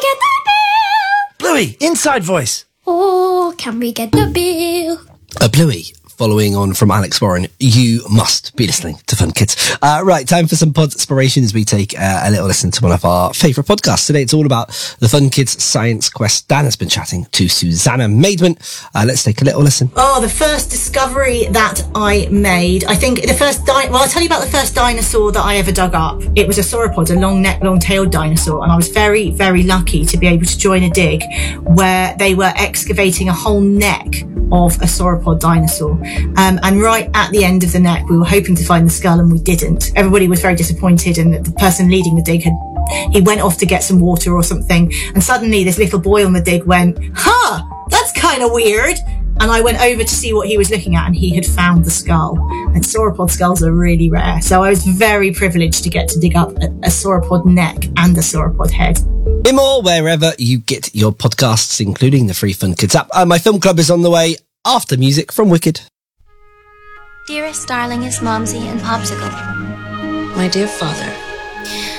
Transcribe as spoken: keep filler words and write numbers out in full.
get the bill? Bluey, inside voice. Oh, can we get the bill? Uh, Bluey, following on from Alex Warren, you must be listening to Fun Kids. Uh, right, time for some pod inspiration as we take uh, a little listen to one of our favourite podcasts. Today it's all about the Fun Kids Science Quest. Dan has been chatting to Susanna Maidment. Uh, let's take a little listen. Oh, the first discovery that I made, I think the first, di- well, I'll tell you about the first dinosaur that I ever dug up. It was a sauropod, a long neck, long tailed dinosaur. And I was very, very lucky to be able to join a dig where they were excavating a whole neck of a sauropod dinosaur. Um, and right at the end of the neck, we were hoping to find the skull and we didn't. Everybody was very disappointed, and the person leading the dig had, he went off to get some water or something. And suddenly this little boy on the dig went, huh, that's kind of weird. And I went over to see what he was looking at, and he had found the skull. And sauropod skulls are really rare. So I was very privileged to get to dig up a, a sauropod neck and a sauropod head. In more, wherever you get your podcasts, including the free Fun Kids app. Uh, my film club is on the way after music from Wicked. Dearest, darlingest Momsy and Popsicle. My dear father.